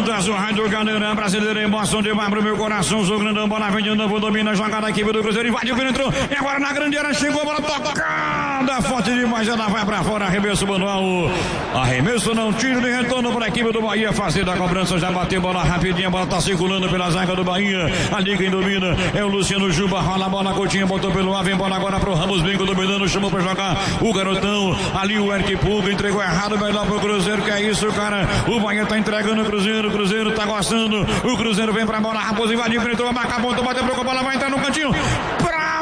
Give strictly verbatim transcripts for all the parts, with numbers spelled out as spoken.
da sua rádio galera brasileira, emoção demais pro meu coração. Sou grandão, bola vem de novo, domina a jogada aqui do Cruzeiro, invadiu, penetrou, e agora na grande área chegou, bola tocada, forte demais, ela vai pra fora, arremesso manual, arremesso não, tiro de retorno para a equipe do Bahia, fazer da cobrança, já bateu bola rapidinha, a bola tá circulando pela zaga do Bahia, ali quem domina é o Luciano Juba, rola a bola, Coutinho botou pelo ar, vem bola agora pro Ramos Brinco, dominando, chamou pra jogar o garotão, ali o Eric Puga, entregou errado, vai lá pro Cruzeiro, que é isso, cara, o Bahia tá entregando o Cruzeiro, o Cruzeiro tá gostando, o Cruzeiro vem pra bola, Raposo invadiu, penetrou, marca a ponta, bateu pro a bola, vai entrar no cantinho, pra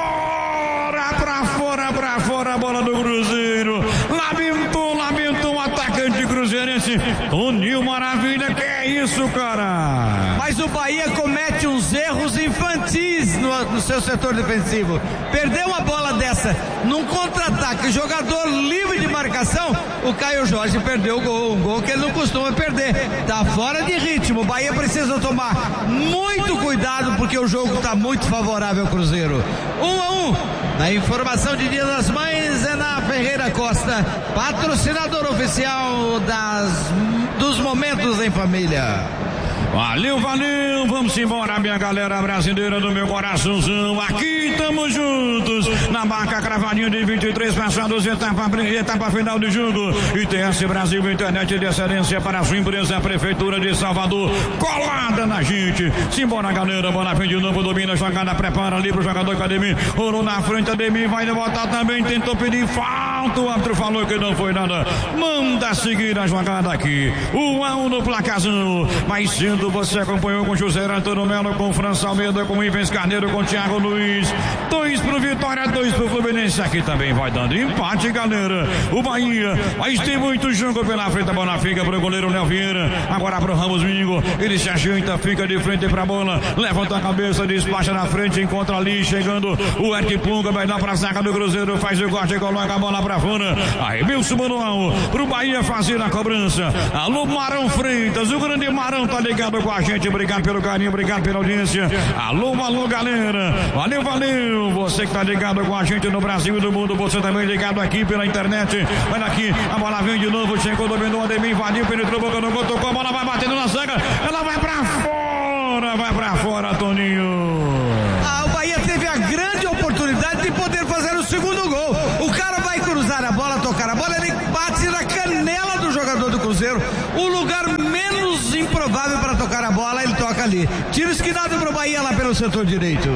fora, pra fora, pra fora, a bola do Cruzeiro, lamentou, lamentou o atacante cruzeirense, Toninho Maravilha, que é isso, cara? Mas o Bahia comete uns erros infantis no, no seu setor defensivo, perdeu uma bola dessa, num contra-ataque, jogador livre de marcação, o Caio Jorge perdeu o gol, um gol que ele não costuma perder, tá fora de ritmo, o Bahia precisa tomar muito cuidado, porque o jogo tá muito favorável ao Cruzeiro. Um a um, na informação de Dia das Mães é na Ferreira Costa, patrocinador oficial das, dos momentos em família. Valeu, valeu, vamos embora, minha galera brasileira do meu coraçãozão, aqui estamos juntos, na marca cravadinha de vinte e três passados, etapa, etapa final do jogo, I T S Brasil, internet de excelência para a sua empresa, Prefeitura de Salvador, colada na gente, simbora galera, bola vem de novo, domina a jogada, prepara ali pro jogador Ademir, orou na frente, Ademir vai botar também, tentou pedir falta, o árbitro falou que não foi nada, manda seguir a jogada aqui, um a um no placarzão, mais cedo você acompanhou com José Antônio Melo, com França Almeida, com Ivens Carneiro, com Thiago Luiz, dois pro Vitória, dois pro Fluminense, aqui também vai dando empate, galera, o Bahia, mas tem muito jogo pela frente, a bola fica pro goleiro Léo Vieira, agora pro Ramos Mingo, ele se ajeita, fica de frente pra bola, levanta a cabeça, despacha na frente, encontra ali, chegando o Eric Punga, vai dar pra zaga do Cruzeiro, faz o corte e coloca a bola pra fora, arremesso manual, pro Bahia fazer a cobrança, alô Marão Freitas, o grande Marão tá ligado com a gente, obrigado pelo carinho, obrigado pela audiência, alô, alô galera, valeu, valeu, você que tá ligado com a gente no Brasil e no mundo, você também ligado aqui pela internet, olha aqui, a bola vem de novo, chegou, dominou, Ademir, invadiu, penetrou, boca no gol, tocou, a bola vai batendo na zaga, ela vai pra fora, vai pra fora, Toninho. Ah, o Bahia teve a grande oportunidade de poder fazer o segundo gol, o cara vai cruzar a bola, tocar a bola, ele bate na canela do jogador do Cruzeiro, o lugar menos improvável para tocar a bola, ele toca ali, tiro esquinado pro Bahia lá pelo setor direito.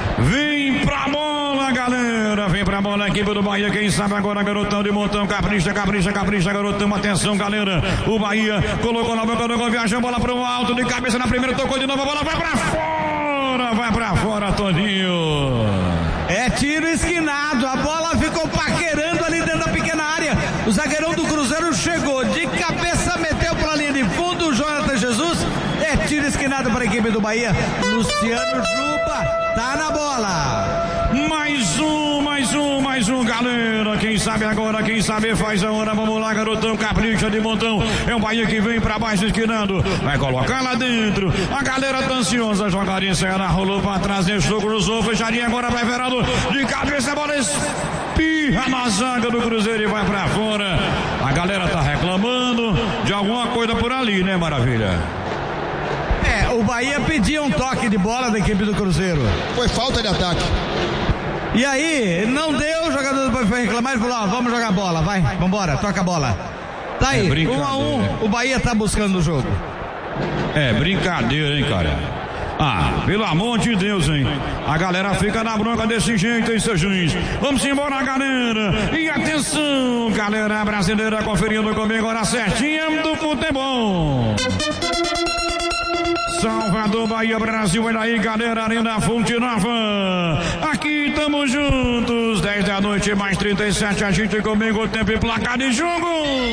Vem pra bola, galera, vem pra bola, equipe do Bahia, quem sabe agora, garotão de montão, capricha, capricha, capricha, garotão, atenção, galera, o Bahia colocou na boca do gol, viajou, bola pro alto, de cabeça na primeira, tocou de novo, a bola vai pra fora, vai pra fora, Toninho. É tiro esquinado, a bola ficou paquerando ali dentro da pequena área, o zagueirão do Cruzeiro chegou, de cabeça meteu pra linha de fundo, o Jonathan Jesus, é tiro esquinado para a equipe do Bahia, Luciano Juba tá na bola. Mais um, mais um, mais um, galera, quem sabe agora, quem sabe faz a hora, vamos lá, garotão, capricha de montão, é um Bahia que vem pra baixo, esquinando, vai colocar lá dentro, a galera tá ansiosa, jogadinha, Serra rolou pra trás, deixou, cruzou, fechadinha agora pra Everaldo, de cabeça, a bola espirra na zaga do Cruzeiro e vai pra fora, a galera tá reclamando de alguma coisa por ali, né, Maravilha? É, o Bahia pedia um toque de bola da equipe do Cruzeiro. Foi falta de ataque. E aí, não deu, o jogador do Bahia foi reclamar e falou, ó, vamos jogar bola, vai, vambora, toca a bola. Tá aí, é um a um, o Bahia tá buscando o jogo. É brincadeira, hein, cara? Ah, pelo amor de Deus, hein? A galera fica na bronca desse jeito, hein, seu juiz? Vamos embora, galera. E atenção, galera brasileira conferindo comigo agora certinha do futebol. Salvador, Bahia, Brasil, olha aí, galera, Arena Fonte Nova. Aqui estamos juntos, dez da noite, mais trinta e sete, a gente comigo, tempo e placar de jogo.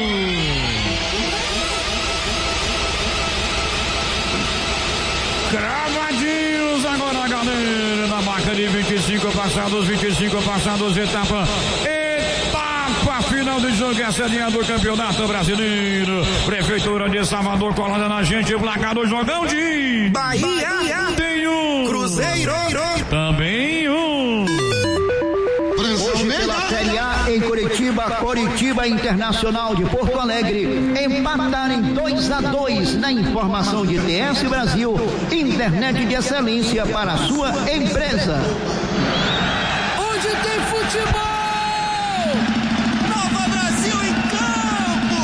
Cravadinhos agora, galera, na marca de vinte e cinco passados, vinte e cinco passados, etapa, etapa final do jogo, essa é a linha do Campeonato Brasileiro. Prefeitura de Salvador colada na gente, placar do jogão de Bahia, Bahia. Tem um Cruzeiro, também um. Hoje pela Série A em em Curitiba, Coritiba Internacional de Porto Alegre empataram em dois a dois na informação de T S Brasil, internet de excelência para a sua empresa. Onde tem futebol, Nova Brasil em campo.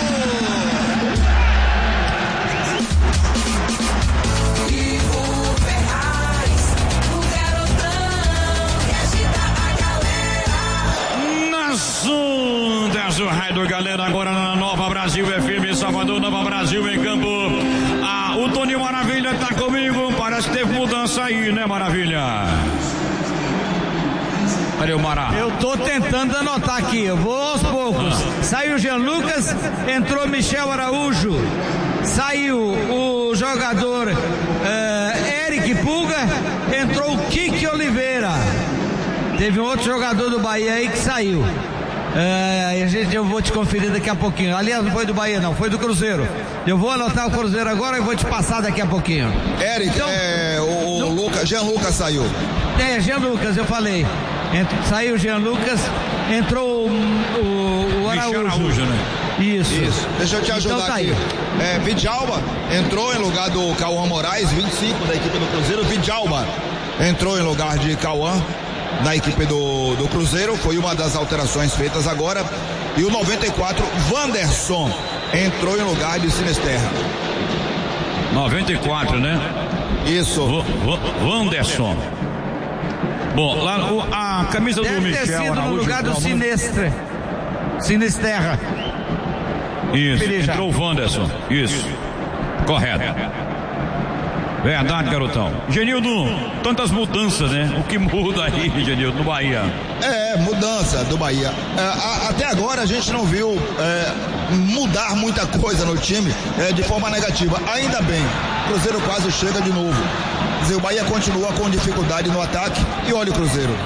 Ivo Ferraz, o garotão que agita a galera. Nação do rádio, galera, agora na Nova Brasil F M, Salvador, Nova Brasil em campo. Ah, o Toninho Maravilha tá comigo, parece que teve mudança aí, né, Maravilha? Cadê o Mará? Eu tô tentando anotar aqui, eu vou aos poucos. Ah. Saiu o Jean Lucas, entrou Michel Araújo, saiu o jogador uh, Eric Pulga, entrou o Kiki Oliveira. Teve um outro jogador do Bahia aí que saiu. Uh, a gente, eu vou te conferir daqui a pouquinho. Aliás, não foi do Bahia não, foi do Cruzeiro. Eu vou anotar o Cruzeiro agora e vou te passar daqui a pouquinho. Eric, então, é, o, o Lucas, Jean Lucas saiu. É, Jean Lucas, eu falei. Ent, saiu o Jean Lucas, entrou o, o, o Araújo. Araújo, né? Isso. Isso. Deixa eu te ajudar então, tá aqui. É, Vidjalba entrou em lugar do Cauã Moraes, vinte e cinco da equipe do Cruzeiro. Vidjalba entrou em lugar de Cauã na equipe do, do Cruzeiro, foi uma das alterações feitas agora. E o noventa e quatro, Wanderson, entrou em lugar de Sinisterra. noventa e quatro, né? Isso. V- Wanderson. Bom, lá o, a camisa Deve do Michel ter sido Araújo, no lugar do Sinestre. Sinisterra. Isso, entrou o Wanderson. Isso. Correto. Verdade, garotão. Genildo, tantas mudanças, né? O que muda aí, Genildo, no Bahia? É, mudança do Bahia. É, a, até agora a gente não viu é, mudar muita coisa no time é, de forma negativa. Ainda bem, o Cruzeiro quase chega de novo. Quer dizer, o Bahia continua com dificuldade no ataque e olha o Cruzeiro.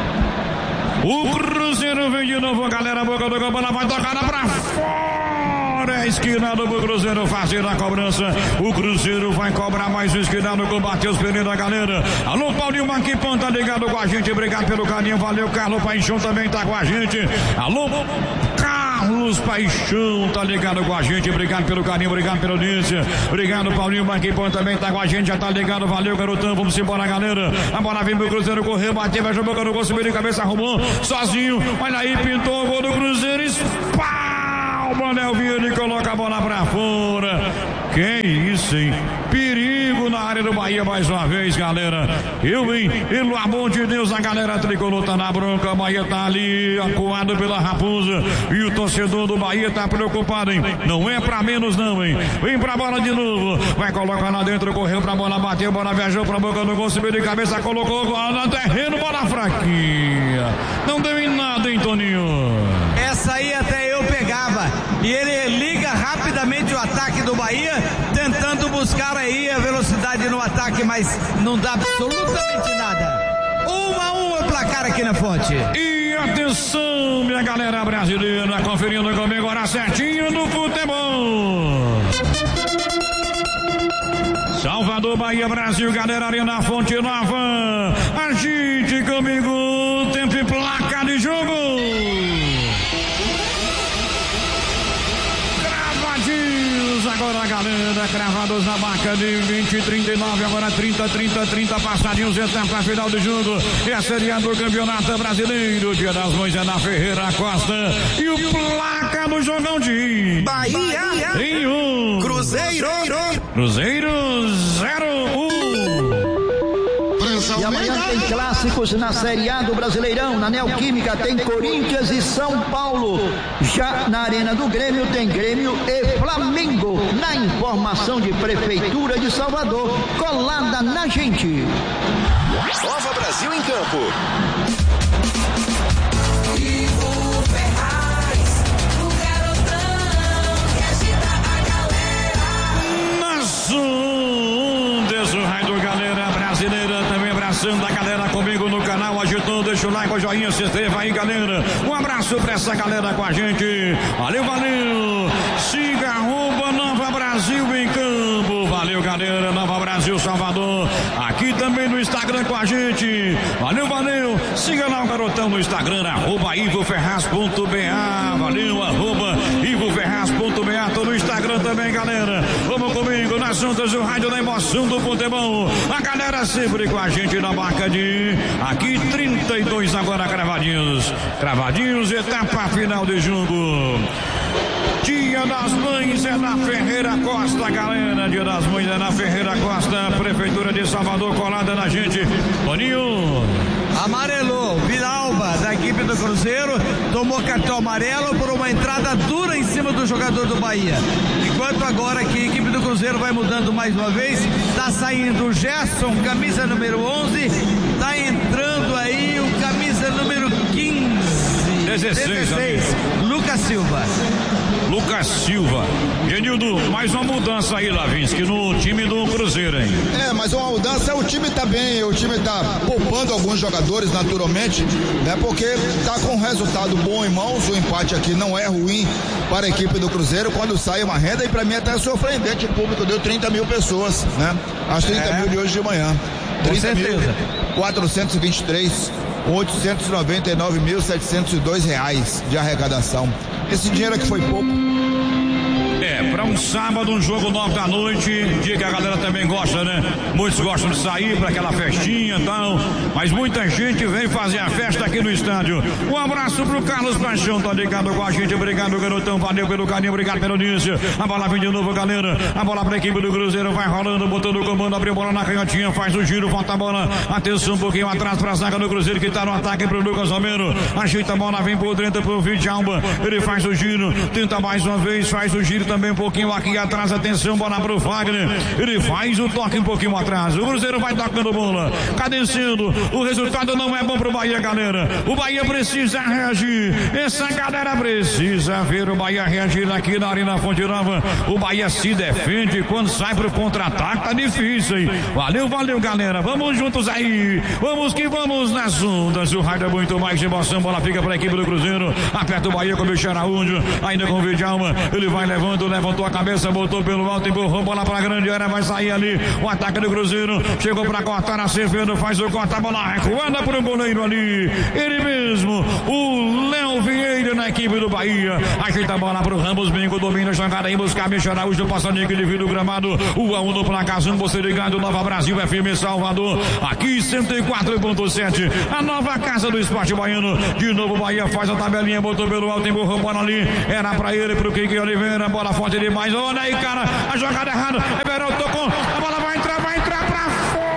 O Cruzeiro vem de novo, galera, a boca do campo, ela vai tocar pra fora. É esquinado pro Cruzeiro fazer a cobrança. O Cruzeiro vai cobrar mais um esquinado com o Matheus Pereira, galera. Alô, Paulinho Maquipão tá ligado com a gente. Obrigado pelo carinho. Valeu, Carlos Paixão também tá com a gente. Alô, Carlos Paixão tá ligado com a gente. Obrigado pelo carinho, obrigado pela audiência. Obrigado, Paulinho Maquipão também tá com a gente. Já tá ligado. Valeu, garotão. Vamos embora, galera. A bola vem pro Cruzeiro correr, bateu, vai jogar no gol, subiu de cabeça, arrumou sozinho. Olha aí, pintou o gol do Cruzeiro. Espá! O Manel Viana coloca a bola pra fora. Que isso, hein? Perigo na área do Bahia mais uma vez, galera. Eu, hein? Pelo amor de Deus, a galera tricolor tá na bronca. A Bahia tá ali, acuado pela Raposa. E o torcedor do Bahia tá preocupado, hein? Não é pra menos, não, hein? Vem pra bola de novo. Vai colocar lá dentro, correu pra bola, bateu, bola viajou pra boca do gol, subiu de cabeça, colocou lá no terreno, bola fraquinha. Não deu em nada, hein, Toninho? Essa aí até eu pegava. E ele liga rapidamente o ataque do Bahia, tentando buscar aí a velocidade no ataque, mas não dá absolutamente nada. Um a um é o placar aqui na Fonte. E atenção, minha galera brasileira, conferindo comigo agora certinho no futebol. Salvador, Bahia, Brasil, galera, Arena Fonte Nova. Agite comigo, tempo e placa de jogo. Agora, galera, cravados na marca de vinte, trinta e nove, agora trinta, trinta, trinta, passadinhos, etapa final do jogo. E a Série A do Campeonato Brasileiro. Dia das Mães é na Ferreira Costa. E o placa do jogão de Bahia em um. Cruzeiro Cruzeiro zero um. E amanhã tem clássicos na Série A do Brasileirão. Na Neoquímica tem Corinthians e São Paulo. Já na Arena do Grêmio tem Grêmio e Flamengo. Na informação de Prefeitura de Salvador, colada na gente. Nova Brasil em campo. Ivo Ferraz, o garotão que agita a galera. Nação desse rádio, galera brasileira, também abraçando a galera comigo no canal, agitando, deixa o like, o joinha, se inscreva aí, galera. Um abraço pra essa galera com a gente. Valeu, valeu. Siga arroba Nova Brasil em campo. Valeu, galera. Nova Brasil. Brasil, Salvador. Aqui também no Instagram com a gente. Valeu, valeu. Siga lá o garotão no Instagram, arroba Ivo Ferraz ponto B A. Valeu, arroba Ivo Ferraz ponto B A. Tô no Instagram também, galera. Vamos comigo nas juntas do rádio da emoção do futebol. A galera sempre com a gente na marca de aqui trinta e dois agora, cravadinhos. Cravadinhos, etapa final de jogo. Dia das Mães é na Ferreira Costa, galera. Dia das Mães é na Ferreira Costa. Prefeitura de Salvador colada na gente. Boninho. Amarelou, Vidalba, da equipe do Cruzeiro, tomou cartão amarelo por uma entrada dura em cima do jogador do Bahia. Enquanto agora aqui a equipe do Cruzeiro vai mudando mais uma vez, tá saindo o Gerson, camisa número onze, tá entrando aí o camisa número quinze. dezesseis, dezesseis Lucas Silva. Lucas Silva. Genildo, mais uma mudança aí, Lavinsky, no time do Cruzeiro, hein? É, mas uma mudança, o time tá bem, o time tá poupando alguns jogadores naturalmente, né? Porque tá com um resultado bom em mãos, o empate aqui não é ruim para a equipe do Cruzeiro quando sai uma renda, e para mim até é surpreendente, o público deu trinta mil pessoas, né? As trinta É. mil de hoje de manhã. trinta mil certeza. quatrocentos e vinte e três, oitocentos e noventa e nove mil setecentos e dois reais de arrecadação. Esse dinheiro aqui foi pouco. É, pra um sábado, um jogo nove da noite, dia que a galera também gosta, né? Muitos gostam de sair pra aquela festinha e tal, mas muita gente vem fazer a festa aqui no estádio. Um abraço pro Carlos Paixão, tá ligado com a gente, obrigado, garotão, valeu pelo carinho, obrigado pela audiência. A bola vem de novo, galera, a bola pra equipe do Cruzeiro, vai rolando, botando o comando, abriu a bola na canhotinha, faz o giro, falta a bola, atenção um pouquinho atrás pra zaga do Cruzeiro, que tá no ataque pro Lucas Romero, ajeita a bola, vem por dentro pro Vidalba, ele faz o giro, tenta mais uma vez, faz o giro também um pouquinho aqui atrás, atenção, bola pro Fagner, ele faz o toque um pouquinho atrás, o Cruzeiro vai tocando bola, cadenciando, o resultado não é bom pro Bahia, galera, o Bahia precisa reagir, essa galera precisa ver o Bahia reagir aqui na Arena Fonte Nova, o Bahia se defende, quando sai pro contra-ataque tá difícil, hein? Valeu, valeu, galera, vamos juntos aí, vamos que vamos nas ondas, o rádio é muito mais emoção, bola fica pra equipe do Cruzeiro, aperta o Bahia com o Bicho Araújo, ainda com o Vidalba, ele vai levando, levantou a cabeça, botou pelo alto, empurrou bola pra grande área, vai sair ali o ataque do Cruzeiro, chegou pra cortar, a Acevedo faz o corta, a bola recuada pro goleiro ali, ele mesmo, o Léo Vieira na equipe do Bahia, ajeita a bola pro Ramos, Bingo, domina a jogada aí, buscar Bicho Araújo, passando aqui de do gramado, o A um no placar, você ligado, Nova Brasil, F M Salvador, aqui cento e quatro ponto sete, a nova casa do esporte baiano, de novo Bahia faz a tabelinha, botou pelo alto, empurrou bola ali, era pra ele, pro Kiki Oliveira, bola forte demais, olha aí, cara, a jogada errada, Everaldo tocou, a bola vai entrar, vai entrar pra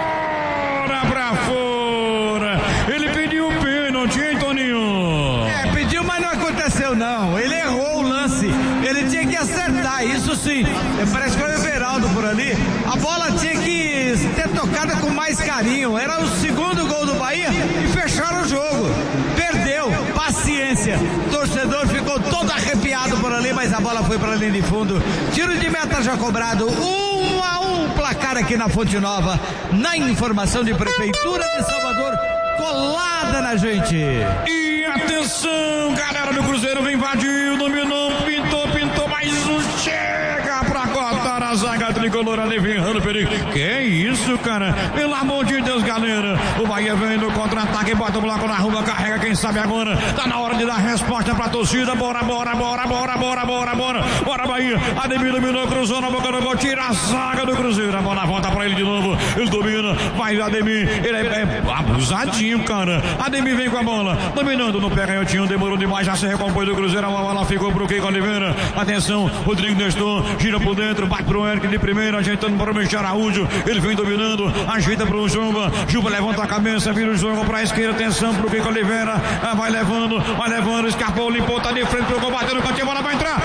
fora, pra fora, ele pediu o pênalti, hein, Toninho? É, pediu, mas não aconteceu não, ele errou o lance, ele tinha que acertar, isso sim, parece que foi o Everaldo por ali, a bola tinha que ter tocado com mais carinho, era o segundo gol do Bahia e fecharam o jogo, perdeu, paciência, o torcedor ficou todo arrepiado por ali, mas a bola foi para a linha de fundo, tiro de meta já cobrado, um a um placar aqui na Fonte Nova, na informação de Prefeitura de Salvador, colada na gente. E atenção, galera do Cruzeiro, vem invadiu, dominou, pintou, pintou, mais um, chega pra cortar a zaga tricolor ali, vem errando o perigo. Que é isso, cara? Pelo amor de Deus, galera, o Bahia vem no contra-ataque, bota o bloco na rua, carrega, quem sabe agora, tá na hora de dar resposta pra torcida, bora, bora, bora, bora, bora, bora, bora, bora Bahia, Ademir dominou, cruzou na boca do gol, tira a zaga do Cruzeiro, a bola volta pra ele de novo, ele domina, vai Ademir, ele é, é abusadinho, cara, Ademir vem com a bola, dominando no pé canhotinho, demorou demais, já se recompõe do Cruzeiro, a bola ficou pro Kiko Oliveira, atenção, Rodrigo Nestor, gira por dentro, bate pro Eric de primeira, ajeitando para o Michel Araújo, ele vem dominando, ajeita pro Juba, Juba levanta a cabeça, vira o jogo pra esquerda, atenção pro Kiko Oliveira, vai levando, vai levando, escapou, limpou, tá de frente pro gol, bateu no cantinho, a bola vai entrar,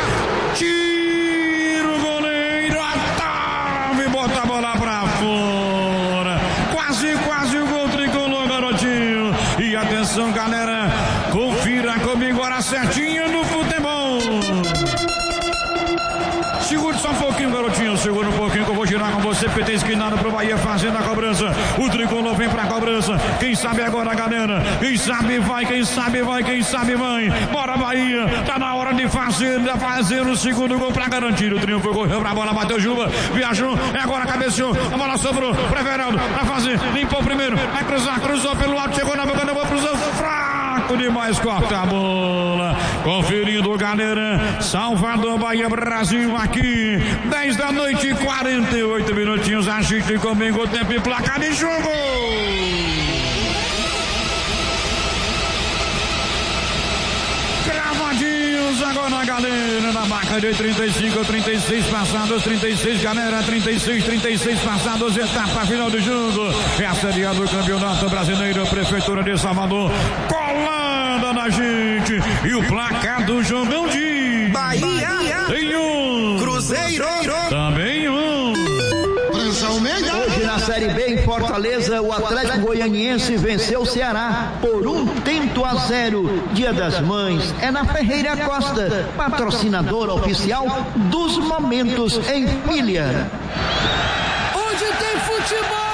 tira o goleiro, atava e bota a bola pra fora, quase, quase o gol tricolor, garotinho, e atenção, galera, confira comigo, hora certinha no futebol. Segura só um pouquinho, garotinho, segura um pouquinho que eu vou girar com você, P T esquinado pro Bahia, fazendo a cobrança. O tricolor vem pra cobrança. Quem sabe agora, galera? Quem sabe vai, quem sabe vai, quem sabe vai. Bora, Bahia. Tá na hora de fazer, de fazer o segundo gol pra garantir o triunfo. Correu pra bola, bateu Juba, viajou, é agora cabeceou. A bola sobrou pra Everaldo, pra fazer. Limpou o primeiro, vai cruzar, cruzou pelo alto, chegou na boca da bola, cruzou. Fraco demais, corta a bola. Conferindo, galera. Salvador, Bahia, Brasil aqui. dez da noite, quarenta e oito minutinhos. Agite comigo o tempo e placar de jogo. Cravadinhos agora, galera. Na marca de trinta e cinco, trinta e seis passados, trinta e seis, galera. trinta e seis, trinta e seis passados. Etapa final do jogo. É a Série A do Campeonato Brasileiro. Prefeitura de Salvador. Colada na gente. E o placar do jogão de Bahia. Tem um. Cruzeiro. Também um. Hoje na Série B em Fortaleza, o Atlético Goianiense venceu o Ceará por um tento a zero. Dia das Mães é na Ferreira Costa, patrocinadora oficial dos momentos em Filha. Onde tem futebol.